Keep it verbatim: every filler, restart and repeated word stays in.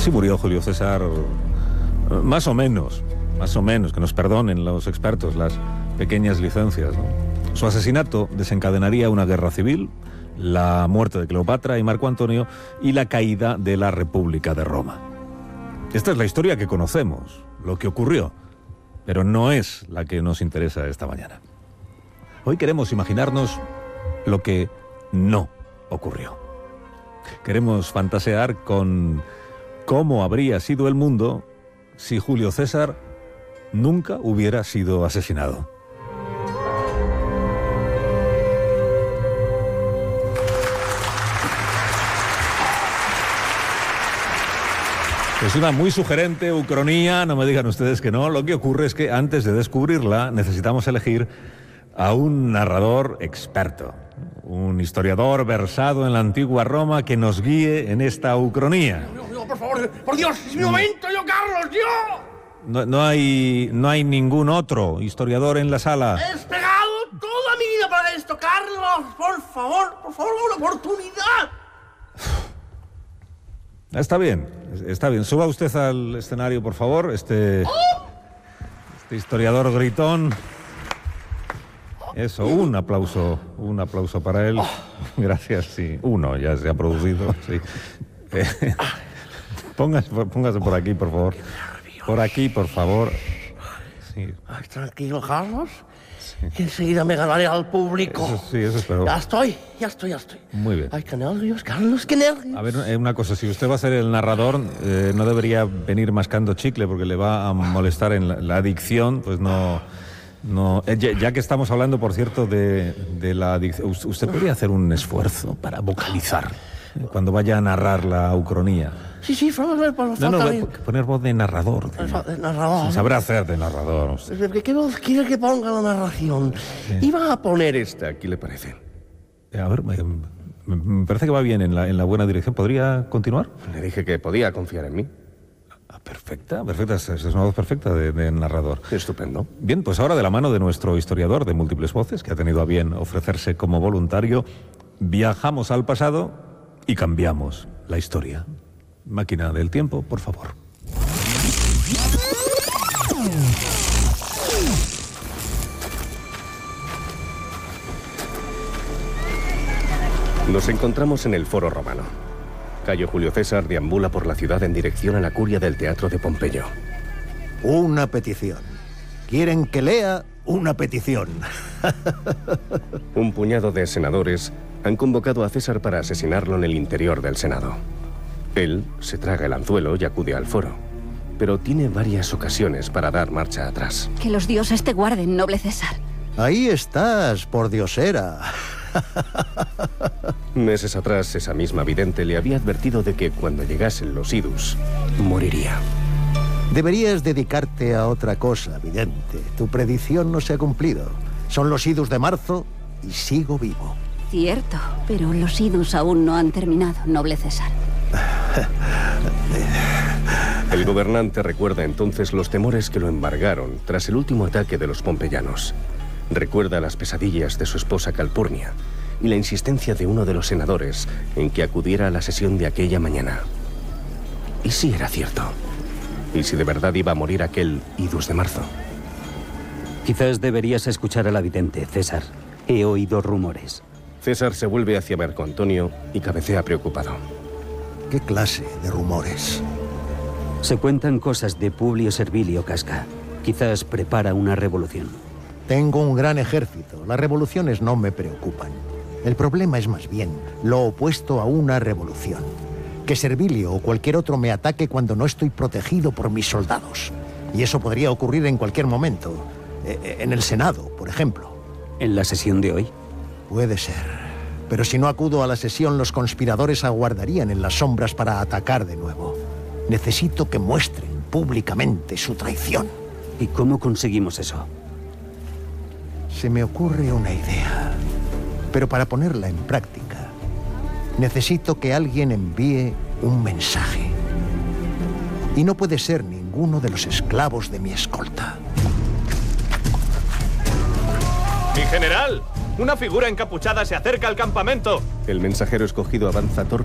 Así murió Julio César, más o menos, más o menos, que nos perdonen los expertos las pequeñas licencias, ¿no? Su asesinato desencadenaría una guerra civil, la muerte de Cleopatra y Marco Antonio y la caída de la República de Roma. Esta es la historia que conocemos, lo que ocurrió, pero no es la que nos interesa esta mañana. Hoy queremos imaginarnos lo que no ocurrió. Queremos fantasear con cómo habría sido el mundo si Julio César nunca hubiera sido asesinado. Es una muy sugerente ucronía, no me digan ustedes que no. Lo que ocurre es que antes de descubrirla necesitamos elegir a un narrador experto, un historiador versado en la antigua Roma que nos guíe en esta ucronía. No, no, por favor, por Dios, es mi momento, yo, Carlos, yo. No, no hay, no hay ningún otro historiador en la sala. He esperado toda mi vida para esto, Carlos. Por favor, por favor, una oportunidad. Está bien, está bien. Suba usted al escenario, por favor. Este, este historiador gritón. Eso, un aplauso, un aplauso para él. Gracias, sí. Uno ya se ha producido, sí. Eh, póngase, póngase por aquí, por favor. Por aquí, por favor. Sí. Ay, tranquilo, Carlos. Sí. Enseguida me ganaré al público. Eso, sí, eso espero. Ya estoy, ya estoy, ya estoy. Muy bien. Ay, qué nervios, Carlos, qué nervios. A ver, una cosa, si usted va a ser el narrador, eh, no debería venir mascando chicle porque le va a molestar en la, la adicción, pues no... No, ya, ya que estamos hablando, por cierto, de, de la adicción, usted podría hacer un esfuerzo para vocalizar cuando vaya a narrar la ucronía. Sí, sí, por favor. No, no, poner voz de narrador. De, de narrador. Sabrá hacer de narrador. Usted. ¿Qué, qué voz quiere que ponga la narración? Sí. Iba a poner esta, ¿qué le parece? A ver, me, me parece que va bien en la, en la buena dirección. ¿Podría continuar? Le dije que podía confiar en mí. Perfecta, perfecta, es, es una voz perfecta de, de narrador. Estupendo. Bien, pues ahora de la mano de nuestro historiador de múltiples voces, que ha tenido a bien ofrecerse como voluntario, viajamos al pasado y cambiamos la historia. Máquina del tiempo, por favor. Nos encontramos en el Foro Romano. Cayo Julio César deambula por la ciudad en dirección a la curia del Teatro de Pompeyo. Una petición. Quieren que lea una petición. Un puñado de senadores han convocado a César para asesinarlo en el interior del Senado. Él se traga el anzuelo y acude al foro, pero tiene varias ocasiones para dar marcha atrás. Que los dioses te guarden, noble César. Ahí estás, por diosera. Meses atrás, esa misma vidente le había advertido de que cuando llegasen los idus, moriría. Deberías dedicarte a otra cosa, vidente. Tu predicción no se ha cumplido. Son los idus de marzo y sigo vivo. Cierto, pero los idus aún no han terminado, noble César. El gobernante recuerda entonces los temores que lo embargaron tras el último ataque de los pompeyanos. Recuerda las pesadillas de su esposa Calpurnia y la insistencia de uno de los senadores en que acudiera a la sesión de aquella mañana. ¿Y si era cierto? ¿Y si de verdad iba a morir aquel idus de marzo? Quizás deberías escuchar a la vidente, César. He oído rumores. César se vuelve hacia Marco Antonio y cabecea preocupado. ¿Qué clase de rumores? Se cuentan cosas de Publio Servilio Casca. Quizás prepara una revolución. Tengo un gran ejército. Las revoluciones no me preocupan. El problema es más bien lo opuesto a una revolución. Que Servilio o cualquier otro me ataque cuando no estoy protegido por mis soldados. Y eso podría ocurrir en cualquier momento. En el Senado, por ejemplo. ¿En la sesión de hoy? Puede ser. Pero si no acudo a la sesión, los conspiradores aguardarían en las sombras para atacar de nuevo. Necesito que muestren públicamente su traición. ¿Y cómo conseguimos eso? Se me ocurre una idea, pero para ponerla en práctica, necesito que alguien envíe un mensaje. Y no puede ser ninguno de los esclavos de mi escolta. ¡Mi general! Una figura encapuchada se acerca al campamento. El mensajero escogido avanza torpe